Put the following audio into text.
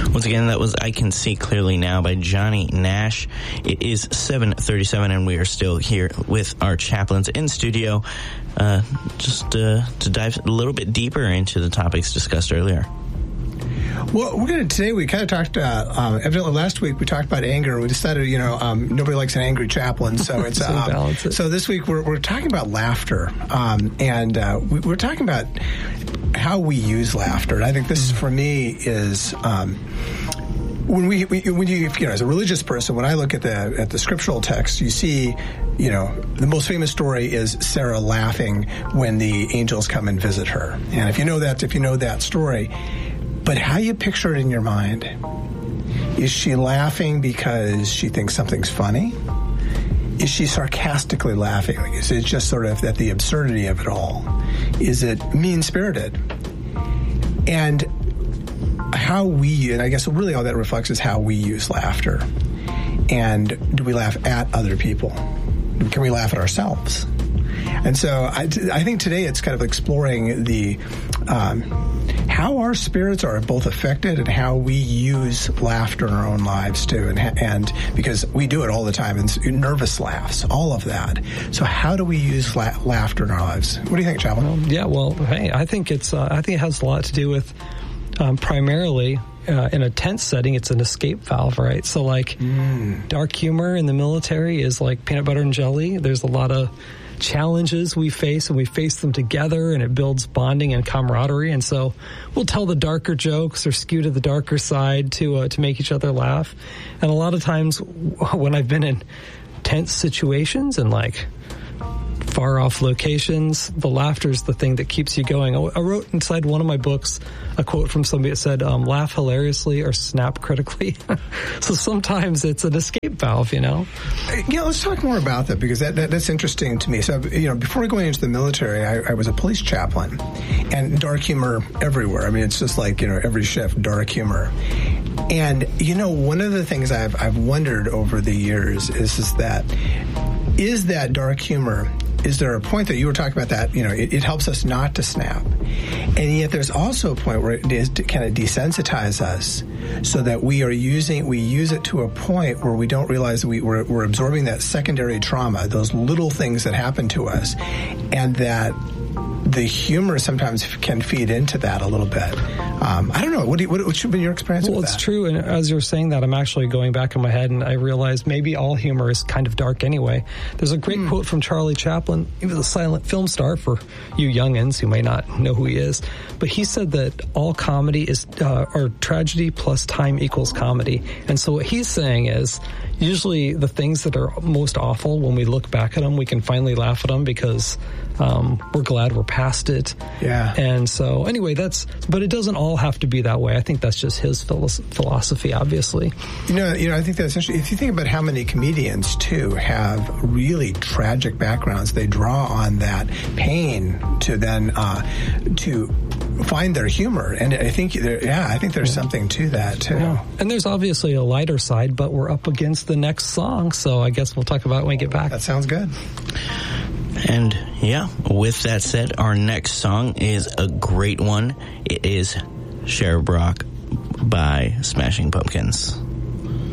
Once again, that was I Can See Clearly Now by Johnny Nash. It is 7:37, and we are still here with our chaplains in studio, just to dive a little bit deeper into the topics discussed earlier. Well, today we kind of talked, evidently last week we talked about anger, and we decided, nobody likes an angry chaplain, so it's, so this week we're talking about laughter, and we're talking about how we use laughter. And I think this, for me, is, when you as a religious person, when I look at the scriptural text, you see, the most famous story is Sarah laughing when the angels come and visit her. And if you know that story, but how you picture it in your mind, is she laughing because she thinks something's funny? Is she sarcastically laughing? Is it just sort of at the absurdity of it all? Is it mean-spirited? And and I guess really all that reflects is how we use laughter. And do we laugh at other people? Can we laugh at ourselves? And so I think today it's kind of exploring how our spirits are both affected and how we use laughter in our own lives too, and because we do it all the time, and nervous laughs, all of that. So how do we use laughter in our lives? What do you think, Chaplain? I think it has a lot to do with primarily in a tense setting, it's an escape valve, right? So dark humor in the military is like peanut butter and jelly. There's a lot of challenges we face, and we face them together, and it builds bonding and camaraderie. And so we'll tell the darker jokes or skew to the darker side to make each other laugh. And a lot of times when I've been in tense situations and far off locations, the laughter is the thing that keeps you going. I wrote inside one of my books a quote from somebody that said, laugh hilariously or snap critically. So sometimes it's an escape valve, Yeah, let's talk more about that, because that's interesting to me. So, before going into the military, I was a police chaplain, and dark humor everywhere. I mean, it's just every shift, dark humor. And, one of the things I've wondered over the years is that dark humor, is there a point that you were talking about that, it helps us not to snap. And yet there's also a point where it is to kind of desensitize us, so that we use it to a point where we don't realize that we're absorbing that secondary trauma, those little things that happen to us, and that the humor sometimes can feed into that a little bit. I don't know. What should be your experience with that? Well, it's true. And as you're saying that, I'm actually going back in my head, and I realized maybe all humor is kind of dark anyway. There's a great quote from Charlie Chaplin. He was a silent film star, for you youngins who may not know who he is. But he said that all comedy is, or tragedy plus time equals comedy. And so what he's saying is, usually the things that are most awful, when we look back at them, we can finally laugh at them because we're glad we're past it. Yeah. And so anyway, but it doesn't all have to be that way. I think that's just his philosophy, obviously. I think that's interesting. If you think about how many comedians too have really tragic backgrounds, they draw on that pain to then to find their humor. And I think there's something to that too. Yeah. And there's obviously a lighter side, but we're up against the next song, so I guess we'll talk about it when we get back. That sounds good. And with that said, our next song is a great one. It is Sherbrooke by Smashing Pumpkins.